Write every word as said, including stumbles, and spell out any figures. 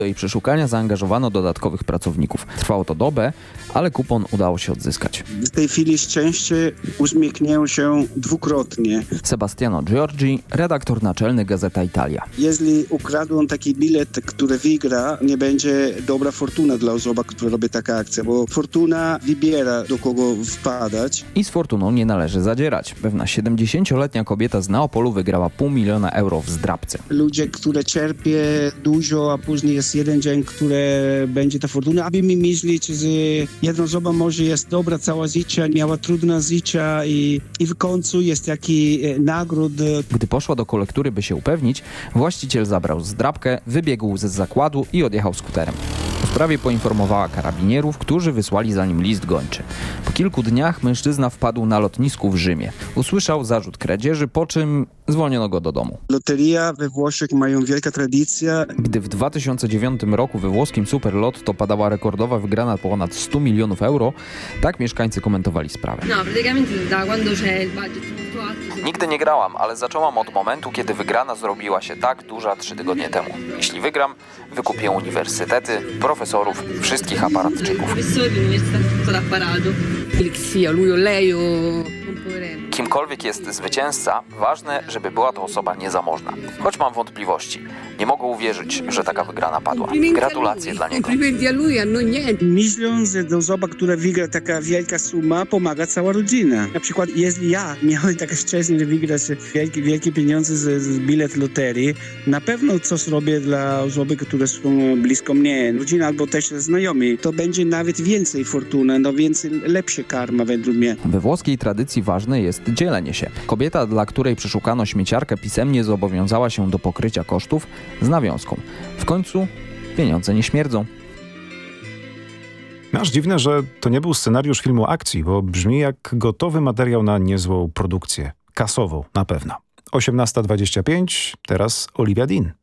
Do jej przeszukania zaangażowano dodatkowych pracowników. Trwało to dobę, ale kupon udało się odzyskać. W tej chwili szczęście uśmiechnie się dwukrotnie. Sebastiano Giorgi, redaktor naczelny Gazeta Italia. Jeśli ukradną taki bilet, który wygra, nie będzie dobra fortuna dla osoby, która robi taką akcję, bo fortuna wybiera, do kogo wpadać. I z fortuną nie należy zadzierać. Pewna siedemdziesięcioletnia kobieta z Neapolu wygrała pół miliona euro w zdrabce. Ludzie, które cierpią dużo, a później jest jeden dzień, który będzie ta fortuna, aby mi myśleć, że jedna osoba może jest dobra cała życie, miała trudne życie i, i w końcu jest taki nagród. Gdy poszła do kolektury, by się upewnić, właściciel zabrał zdrabkę, wybiegł z zakładu i odjechał skuterem. O sprawie poinformowała karabinierów, którzy wysłali za nim list gończy. Po kilku dniach mężczyzna wpadł na lotnisku w Rzymie. Usłyszał zarzut kradzieży, po czym zwolniono go do domu. Loteria we Włoszech mają wielka tradycja. Gdy w dwa tysiące dziewiątym roku we włoskim Superlotto padała rekordowa wygrana ponad sto milionów euro, tak mieszkańcy komentowali sprawę. No, praticamente da quando c'è il budget molto alto. Nigdy nie grałam, ale zaczęłam od momentu, kiedy wygrana zrobiła się tak duża trzy tygodnie temu. Jeśli wygram, wykupię uniwersytety, profesorów, wszystkich aparatczyków. Professori, università, tutto l'apparato. Il che sia lui o lei o un poverello. Kimkolwiek jest zwycięzca, ważne, żeby była to osoba niezamożna. Choć mam wątpliwości. Nie mogę uwierzyć, że taka wygrana padła. Gratulacje dla niego. Complimenti a lui, a noi niente. Myślą, że do osoba, która wygra taka wielka suma, pomaga cała rodzina. Na przykład, jeśli ja miałem takie szczęście, że wygrać wielkie, wielkie pieniądze z, z bilet loterii, na pewno coś robię dla osoby, które są blisko mnie, rodzina albo też znajomi. To będzie nawet więcej fortuny, no więcej lepsze karma według mnie. We włoskiej tradycji ważne jest dzielenie się. Kobieta, dla której przeszukano śmieciarkę, pisemnie zobowiązała się do pokrycia kosztów z nawiązką. W końcu pieniądze nie śmierdzą. Aż dziwne, że to nie był scenariusz filmu akcji, bo brzmi jak gotowy materiał na niezłą produkcję. Kasową na pewno. osiemnasta dwadzieścia pięć, teraz Olivia Dean.